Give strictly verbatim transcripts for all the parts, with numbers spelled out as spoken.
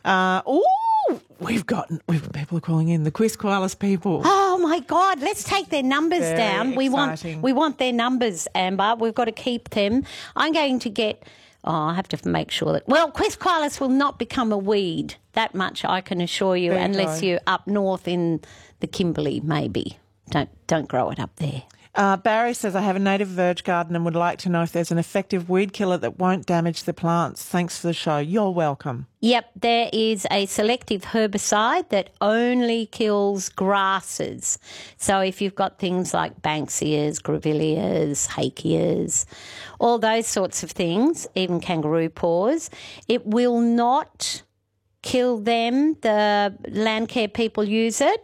Uh, oh, we've got we've people are calling in the Quizqualis people. Oh my God! Let's take their numbers Very down. We exciting. want we want their numbers, Amber. We've got to keep them. I'm going to get. Oh, I have to make sure that. Well, Quizqualis will not become a weed. That much I can assure you, There you unless go. you're up north in the Kimberley, maybe. Don't don't grow it up there. Uh, Barry says, I have a native verge garden and would like to know if there's an effective weed killer that won't damage the plants. Thanks for the show. You're welcome. Yep, there is a selective herbicide that only kills grasses. So if you've got things like Banksias, Grevilleas, Hakeas, all those sorts of things, even kangaroo paws, it will not kill them. The land care people use it.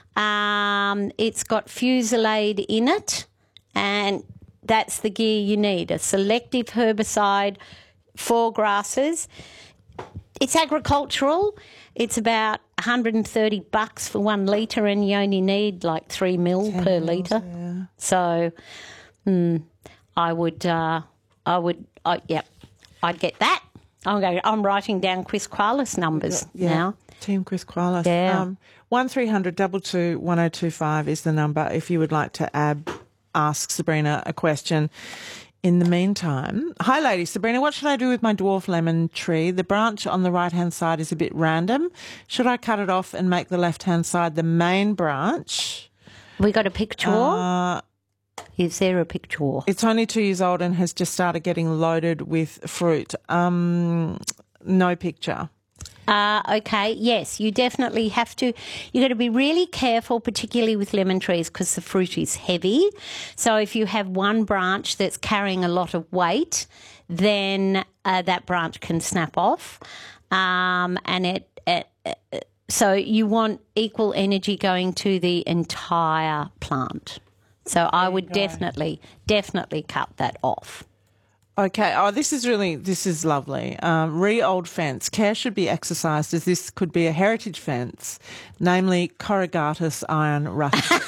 Um, it's got Fusilade in it, and that's the gear you need, a selective herbicide for grasses. It's agricultural. It's about one hundred thirty bucks for one litre, and you only need like three mil per litre. Yeah. So mm, I would, uh, I would, uh, yep, I'd get that. I'm going. I'm writing down Quizqualis numbers Yeah. now. Team Quizqualis. Yeah. Um, one three hundred two two one oh two five is the number if you would like to ab- ask Sabrina a question. In the meantime, hi lady, Sabrina, what should I do with my dwarf lemon tree? The branch on the right-hand side is a bit random. Should I cut it off and make the left-hand side the main branch? We got a picture. Uh, Is there a picture? it's only two years old and has just started getting loaded with fruit. Um, no picture. Uh, okay, yes, you definitely have to. You've got to be really careful, particularly with lemon trees, because the fruit is heavy. So if you have one branch that's carrying a lot of weight, then uh, that branch can snap off. Um, and it, it, it, so you want equal energy going to the entire plant. So I would definitely, definitely cut that off. Okay. Oh, this is really, this is lovely. Um, re-old fence. Care should be exercised as this could be a heritage fence, namely Corrugatus iron rustic,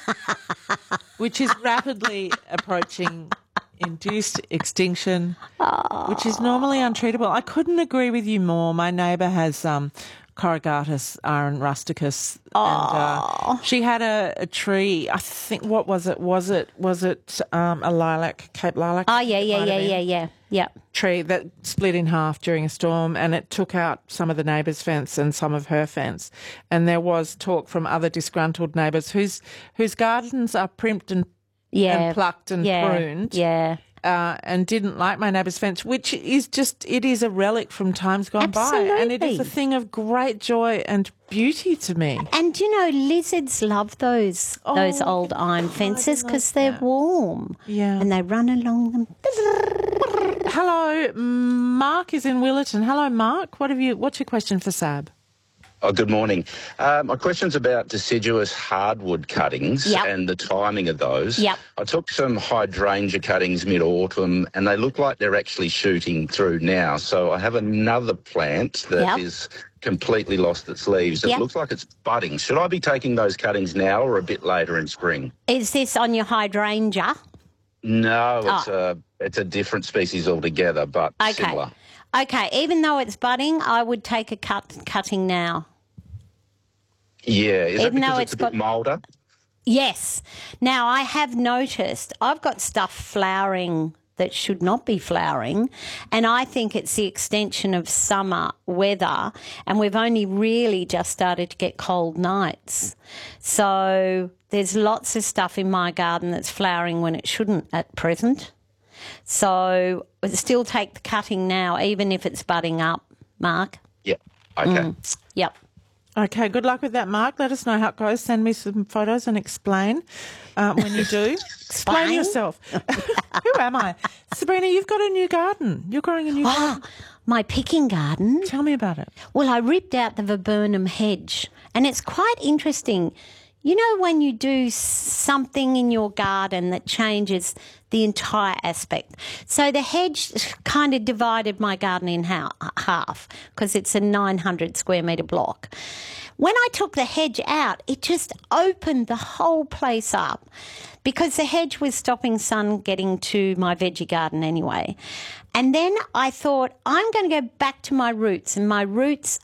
which is rapidly approaching induced extinction, which is normally untreatable. I couldn't agree with you more. My neighbour has um, Corrugatus iron rusticus, and uh, she had a, a tree. I think what was it? Was it was it um, a lilac, Cape lilac? Oh, yeah, It yeah, might yeah, have been. yeah, yeah, yeah. Tree that split in half during a storm, and it took out some of the neighbour's fence and some of her fence. And there was talk from other disgruntled neighbours whose whose gardens are primped and Yeah. and plucked and yeah, pruned. Yeah. Uh, and didn't like my neighbour's fence, which is just, it is a relic from times gone by. And it is a Absolutely. thing of great joy and beauty to me. And you know, lizards love those those Oh, old iron fences like because they're that. warm. Yeah. And they run along them. Hello, Mark is in Willerton. Hello, Mark. What have you? What's your question for Sab? Oh, good morning. Uh, my question's about deciduous hardwood cuttings Yep. and the timing of those. Yep. I took some hydrangea cuttings mid-autumn and they look like they're actually shooting through now. So I have another plant that Yep. is completely lost its leaves. It Yep. looks like it's budding. Should I be taking those cuttings now or a bit later in spring? Is this on your hydrangea? No, it's, Oh. a, it's a different species altogether, but Okay. similar. Okay, even though it's budding, I would take a cut cutting now. Yeah, is Even it though because it's it's, a bit got- moulder? Yes. Now, I have noticed I've got stuff flowering that should not be flowering, and I think it's the extension of summer weather, and we've only really just started to get cold nights. So there's lots of stuff in my garden that's flowering when it shouldn't at present. So I'd still take the cutting now, even if it's budding up, Mark. Yeah. Okay. Mm. Yep. Okay, good luck with that, Mark. Let us know how it goes. Send me some photos and explain um, when you do. Explain Explain? yourself. Who am I? Sabrina, you've got a new garden. You're growing a new garden. Oh, my picking garden. Tell me about it. Well, I ripped out the viburnum hedge, and it's quite interesting. You know, when you do something in your garden that changes the entire aspect. So the hedge kind of divided my garden in ha- half because it's a nine hundred square metre block. When I took the hedge out, it just opened the whole place up because the hedge was stopping sun getting to my veggie garden anyway. And then I thought, I'm going to go back to my roots, and my roots